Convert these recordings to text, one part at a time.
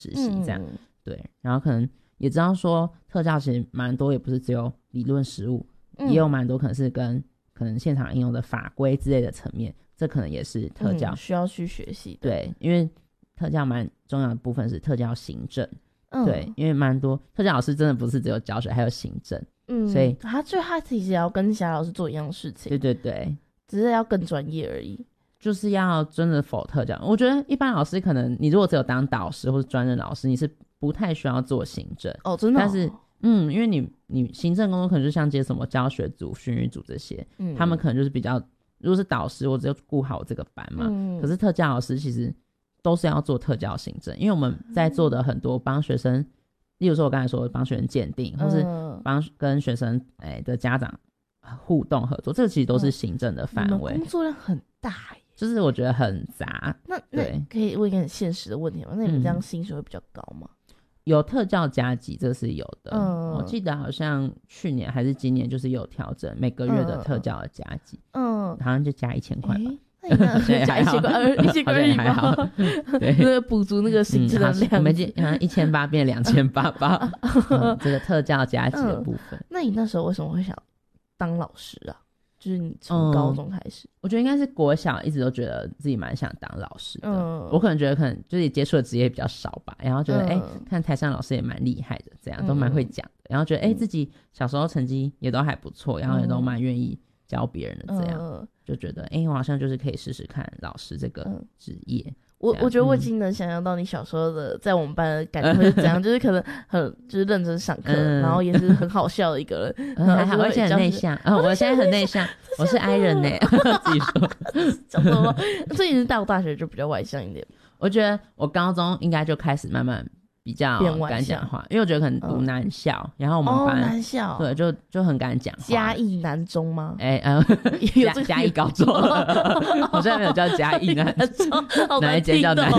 实习这样。对，然后可能也知道说特教其实蛮多也不是只有理论实务，也有蛮多可能是跟可能现场应用的法规之类的层面，这可能也是特教需要去学习的。 对，因为特教蛮重要的部分是特教行政。对，因为蛮多特教老师真的不是只有教学还有行政。所以他其实也要跟其他老师做一样的事情。 对， 只是要更专业而已， 就是要真的否特教。我觉得一般老师可能你如果只有当导师或是专任老师，你是不太需要做行政真的但是因为你行政工作可能就像接什么教学组、训育组这些，他们可能就是比较，如果是导师我只有顾好这个班嘛，可是特教老师其实都是要做特教行政，因为我们在做的很多帮学生，例如说我刚才说帮学生鉴定，或是帮跟学生的家长互动合作，这个其实都是行政的范围。 工作量很大耶， 就是我觉得很杂。 那可以问一个很现实的问题吗？那你们这样薪水会比较高吗？ 有特教加级，这是有的。我记得好像去年还是今年就是有调整每个月的特教的加级，好像就加1000块吧。 那你加1000块，1000块而已吗？对，那个补足那个薪资的量。 我们1800变2800吧。这个特教加级的部分。 那你那时候为什么会想当老师啊？就是你从高中开始， 我觉得应该是国小一直都觉得自己蛮想当老师的。我可能觉得可能就是接触的职业比较少吧，然后觉得看台上老师也蛮厉害的，这样都蛮会讲的，然后觉得自己小时候成绩也都还不错，然后也都蛮愿意教别人的，这样就觉得我好像就是可以试试看老师这个职业。 我觉得我已经能想象到你小时候的在我们班的感觉会是怎样，就是可能就是认真上课，然后也是很好笑的一个人， 还好，而且很内向。我现在很内向，我是 I 人耶，自己说。 讲什么？所以你是到大学就比较外向一点？ 我觉得我高中应该就开始慢慢比较敢讲话，因为我觉得可能读男校，然后我们班男校对就很敢讲话。 嘉义男中吗？ 嘉义高中，好像没有叫嘉义男中，哪一间叫男？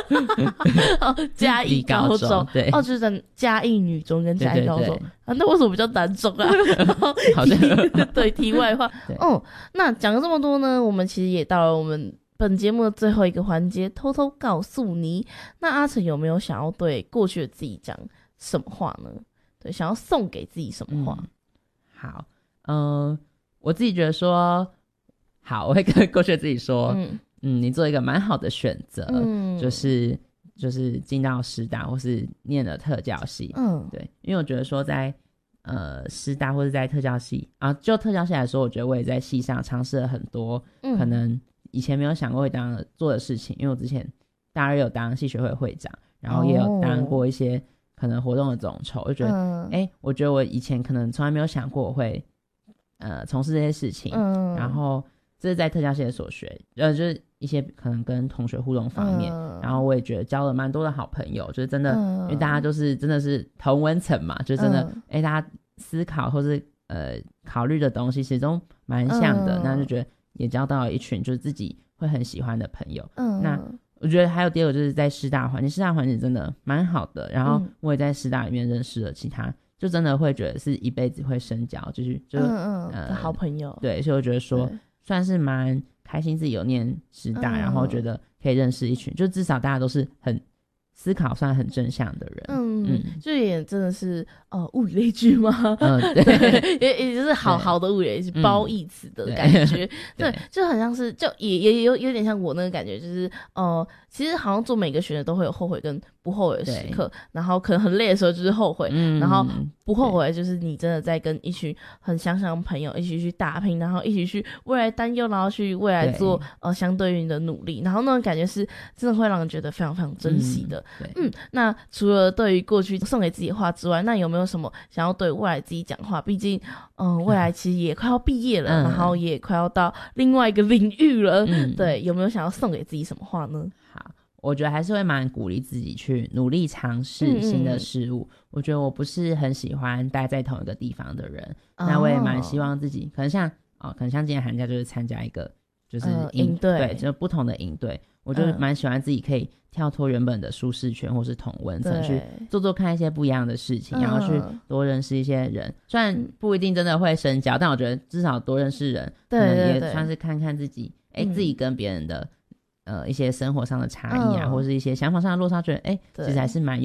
嘉义高中， 对， 就是嘉义女中跟嘉义高中那为什么比较男中啊？ 好像对，题外话。那讲了这么多呢，我们其实也到了我们本节目的最后一个环节，偷偷告诉你。那阿成有没有想要对过去的自己讲什么话呢？对，想要送给自己什么话？ 好，我自己觉得说，好，我会跟过去的自己说，你做一个蛮好的选择，就是进到师大或是念了特教系，对，因为我觉得说在师大或是在特教系就特教系来说，我觉得我也在系上尝试了很多，可能以前没有想过会做的事情，因为我之前大二有当系学会会长，然后也有当过一些可能活动的总筹，就觉得我觉得我以前可能从来没有想过我会从事这些事情，然后这是在特教系的所学，就是一些可能跟同学互动方面，然后我也觉得交了蛮多的好朋友，就是真的，因为大家都是真的是同温层嘛，就真的大家思考或是考虑的东西始终蛮像的，那就觉得也交到了一群就是自己会很喜欢的朋友。那我觉得还有第二个就是在师大环境，师大环境真的蛮好的，然后我也在师大里面认识了其他就真的会觉得是一辈子会深交，就是好朋友。 对，所以我觉得说算是蛮开心自己有念师大，然后觉得可以认识一群就至少大家都是很思考算很正向的人。 就也真的是物以类聚吗？ 对， 也就是好的物以类聚，褒义词的感觉。对，就很像是就也有点像我那个感觉，就是其实好像做每个选择都会有后悔跟不后悔的时刻，然后可能很累的时候就是后悔，然后不后悔就是你真的在跟一群很相像的朋友一起去打拼，然后一起去未来担忧，然后去未来做相对应的努力，然后那种感觉是真的会让人觉得非常非常珍惜的。那除了对于过去送给自己的话之外，那有没有什么想要对未来自己讲话？毕竟未来其实也快要毕业了，然后也快要到另外一个领域了，对，有没有想要送给自己什么话呢？ 好，我觉得还是会蛮鼓励自己去努力尝试新的事物。我觉得我不是很喜欢待在同一个地方的人，那我也蛮希望自己可能像今年寒假就是参加一个就是营队，对，就是不同的营队，我就蛮喜欢自己可以跳脱原本的舒适圈或是同温层，去做看一些不一样的事情，然后去多认识一些人。虽然不一定真的会深交，但我觉得至少多认识人，可能也算是看看自己自己跟别人的一些生活上的差异啊，或是一些想法上的落差，觉得其实还是蛮